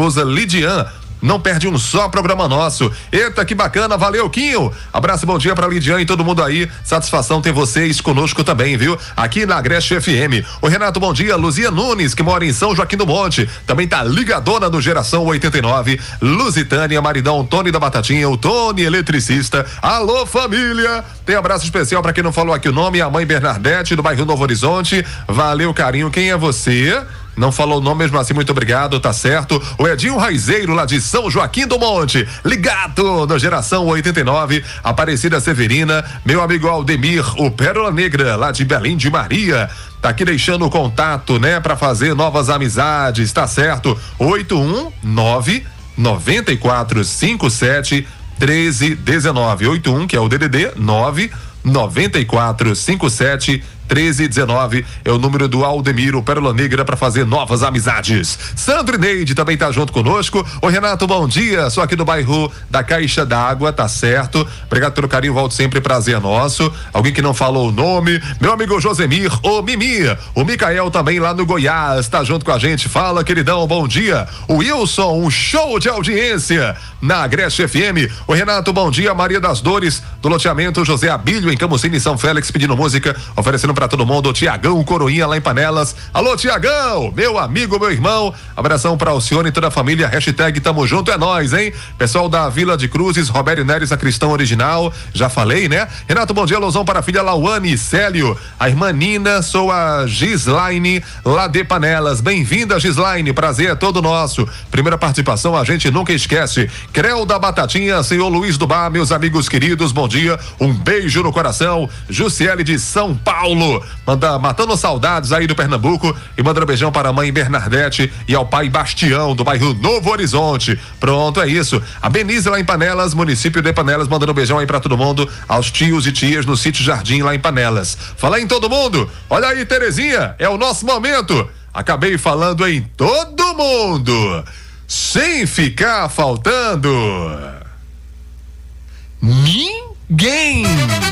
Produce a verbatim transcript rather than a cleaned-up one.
esposa Lidian. Não perde um só programa nosso. Eita, que bacana, valeu, Quinho. Abraço, bom dia pra Lidian e todo mundo aí. Satisfação ter vocês conosco também, viu? Aqui na Agreste F M. O Renato, bom dia. Luzia Nunes, que mora em São Joaquim do Monte, também tá ligadona do Geração oitenta e nove. Lusitânia, maridão Tony da Batatinha, o Tony eletricista. Alô, família. Tem abraço especial pra quem não falou aqui o nome, a mãe Bernadette, do bairro Novo Horizonte. Valeu, carinho. Quem é você? Não falou o nome, mesmo assim, muito obrigado, tá certo. O Edinho Raizeiro, lá de São Joaquim do Monte, ligado na Geração oitenta e nove. Aparecida Severina, meu amigo Aldemir, o Pérola Negra, lá de Belém de Maria, tá aqui deixando o contato, né, pra fazer novas amizades, tá certo. oito um nove, nove quatro cinco sete, um três um nove. oito um, que é o D D D, nove nove quatro cinco sete, treze dezenove é o número do Aldemiro Pérola Negra para fazer novas amizades. Sandro e Neide também tá junto conosco. Ô Renato, bom dia, sou aqui do bairro da Caixa d'Água, tá certo? Obrigado pelo carinho, volto sempre, prazer nosso. Alguém que não falou o nome, meu amigo Josemir, o Mimi, o Micael também lá no Goiás, tá junto com a gente. Fala, queridão, bom dia. O Wilson, um show de audiência na Agreste F M. O Renato, bom dia. Maria das Dores, do loteamento José Abílio, em Camucine, São Félix, pedindo música, oferecendo pra todo mundo. O Tiagão Coroinha lá em Panelas. Alô, Tiagão, meu amigo, meu irmão. Abração pra Alcione e toda a família. Hashtag tamo junto, é nóis, hein? Pessoal da Vila de Cruzes, Roberto Neres, a Cristão Original. Já falei, né? Renato, bom dia. Lousão para a filha Lauane Célio. A irmã Nina, sou a Gislaine, lá de Panelas. Bem-vinda, Gislaine. Prazer é todo nosso. Primeira participação, a gente nunca esquece. Creu da Batatinha, senhor Luiz do Bar, meus amigos queridos, bom dia. Um beijo no coração. Jussiele de São Paulo. Manda, matando saudades aí do Pernambuco e manda um beijão para a mãe Bernadette e ao pai Bastião, do bairro Novo Horizonte. Pronto, é isso. A Benize lá em Panelas, município de Panelas, mandando um beijão aí para todo mundo, aos tios e tias no sítio Jardim lá em Panelas. Fala em todo mundo. Olha aí, Terezinha, é o nosso momento. Acabei falando em todo mundo, sem ficar faltando ninguém.